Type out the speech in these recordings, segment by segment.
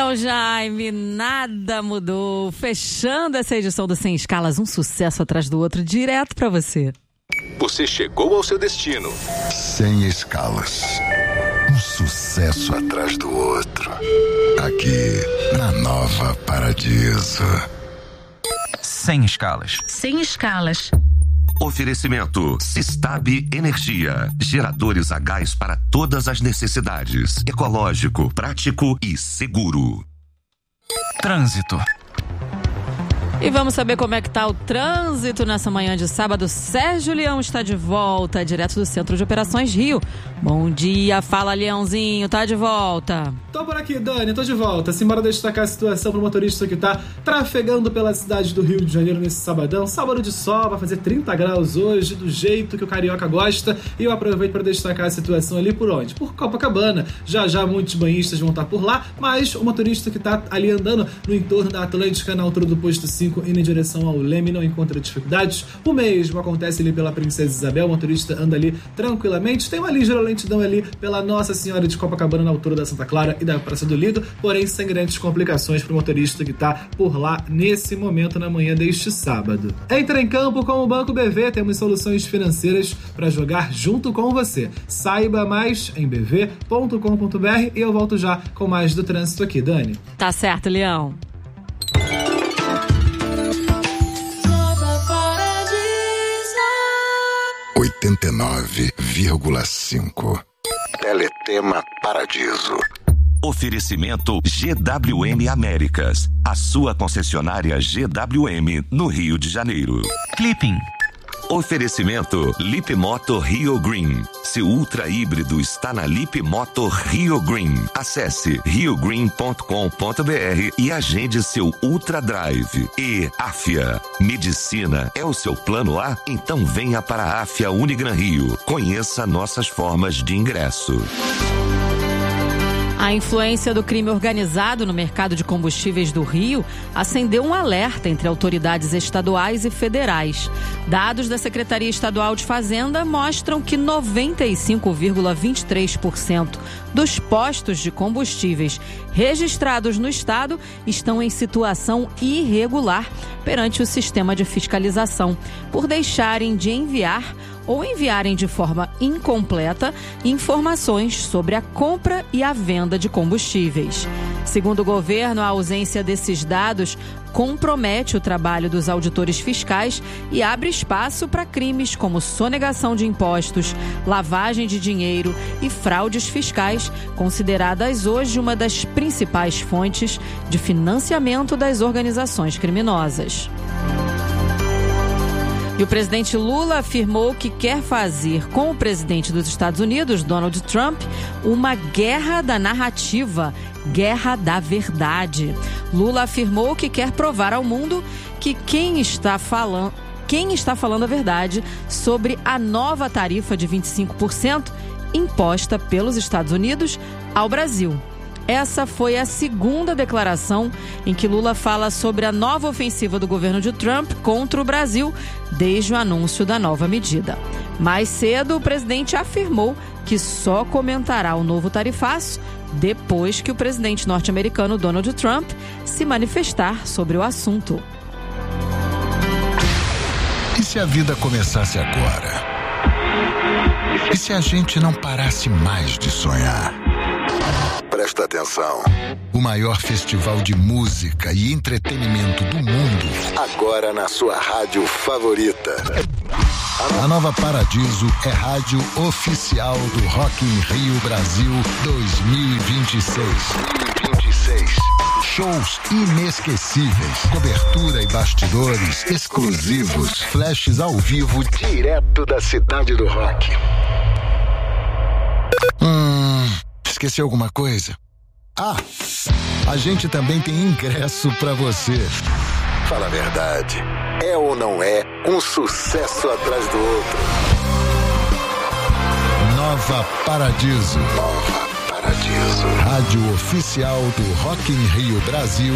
Leão Jaime, nada mudou. Fechando essa edição do Sem Escalas, um sucesso atrás do outro, direto pra você. Você chegou ao seu destino. Sem escalas. Um sucesso atrás do outro. Aqui, na Nova Paradiso. Sem escalas. Sem escalas. Oferecimento Sistab Energia. Geradores a gás para todas as necessidades. Ecológico, prático e seguro. Trânsito. E vamos saber como é que tá o trânsito nessa manhã de sábado. Sérgio Leão está de volta, direto do Centro de Operações Rio. Bom dia, fala Leãozinho, tá de volta. Tô por aqui, Dani, tô de volta. Simbora destacar a situação pro motorista que tá trafegando pela cidade do Rio de Janeiro nesse sabadão. Sábado de sol, vai fazer 30 graus hoje, do jeito que o carioca gosta. E eu aproveito para destacar a situação ali por onde? Por Copacabana. Já muitos banhistas vão estar por lá, mas o motorista que tá ali andando no entorno da Atlântica, na altura do posto 5, indo em direção ao Leme, não encontra dificuldades. O mesmo acontece ali pela Princesa Isabel, o motorista anda ali tranquilamente. Tem uma ligeira lentidão ali pela Nossa Senhora de Copacabana, na altura da Santa Clara e da Praça do Lido, porém sem grandes complicações para o motorista que está por lá nesse momento na manhã deste sábado. Entra em campo com o Banco BV, temos soluções financeiras para jogar junto com você. Saiba mais em bv.com.br e eu volto já com mais do trânsito aqui, Dani. Tá certo, Leão. 89,5. Teletema Paradiso. Oferecimento GWM Américas. A sua concessionária GWM no Rio de Janeiro. Clipping. Oferecimento Lip Moto Rio Green. Seu ultra híbrido está na Lip Moto Rio Green. Acesse riogreen.com.br e agende seu Ultra Drive. E Afia. Medicina é o seu plano A? Então venha para a Afia Unigran Rio. Conheça nossas formas de ingresso. A influência do crime organizado no mercado de combustíveis do Rio acendeu um alerta entre autoridades estaduais e federais. Dados da Secretaria Estadual de Fazenda mostram que 95,23% dos postos de combustíveis registrados no estado estão em situação irregular perante o sistema de fiscalização, por deixarem de enviar ou enviarem de forma incompleta informações sobre a compra e a venda de combustíveis. Segundo o governo, a ausência desses dados compromete o trabalho dos auditores fiscais e abre espaço para crimes como sonegação de impostos, lavagem de dinheiro e fraudes fiscais, consideradas hoje uma das principais fontes de financiamento das organizações criminosas. E o presidente Lula afirmou que quer fazer com o presidente dos Estados Unidos, Donald Trump, uma guerra da narrativa, guerra da verdade. Lula afirmou que quer provar ao mundo que quem está falando a verdade sobre a nova tarifa de 25% imposta pelos Estados Unidos ao Brasil. Essa foi a segunda declaração em que Lula fala sobre a nova ofensiva do governo de Trump contra o Brasil desde o anúncio da nova medida. Mais cedo, o presidente afirmou que só comentará o novo tarifaço depois que o presidente norte-americano Donald Trump se manifestar sobre o assunto. E se a vida começasse agora? E se a gente não parasse mais de sonhar? Presta atenção. O maior festival de música e entretenimento do mundo, agora na sua rádio favorita. A Nova Paradiso é rádio oficial do Rock in Rio Brasil 2026. Shows inesquecíveis, cobertura e bastidores exclusivos, flashes ao vivo direto da cidade do rock. Esqueci alguma coisa? A gente também tem ingresso pra você. Fala a verdade, é ou não é um sucesso atrás do outro? Nova Paradiso. Rádio oficial do Rock in Rio Brasil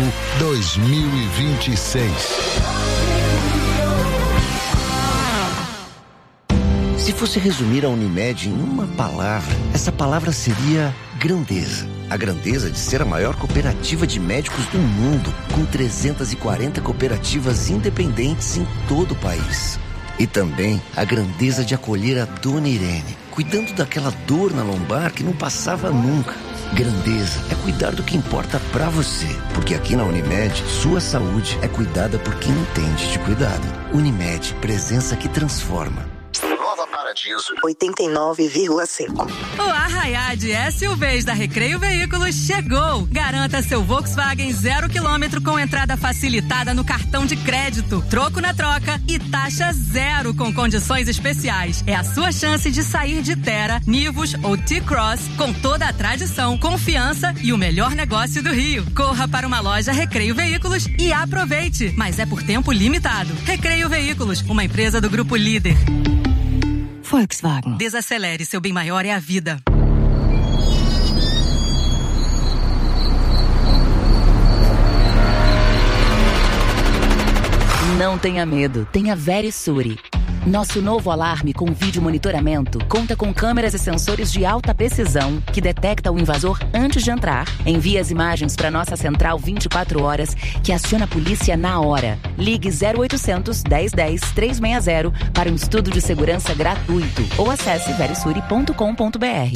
2026. Se fosse resumir a Unimed em uma palavra, essa palavra seria grandeza. A grandeza de ser a maior cooperativa de médicos do mundo, com 340 cooperativas independentes em todo o país. E também a grandeza de acolher a Dona Irene, cuidando daquela dor na lombar que não passava nunca. Grandeza é cuidar do que importa pra você, porque aqui na Unimed, sua saúde é cuidada por quem entende de cuidado. Unimed, presença que transforma. Nova Paradiso 89,5. O Arraiá de SUVs da Recreio Veículos chegou. Garanta seu Volkswagen 0 km com entrada facilitada no cartão de crédito, troco na troca e taxa zero com condições especiais. É a sua chance de sair de Terra, Nivus ou T-Cross com toda a tradição, confiança e o melhor negócio do Rio. Corra para uma loja Recreio Veículos e aproveite, mas é por tempo limitado. Recreio Veículos, uma empresa do Grupo Líder. Volkswagen. Desacelere, seu bem maior é a vida. Não tenha medo, tenha Verisure. Nosso novo alarme com vídeo monitoramento conta com câmeras e sensores de alta precisão que detecta o invasor antes de entrar. Envia as imagens para nossa central 24 horas que aciona a polícia na hora. Ligue 0800 1010 360 para um estudo de segurança gratuito ou acesse verisure.com.br.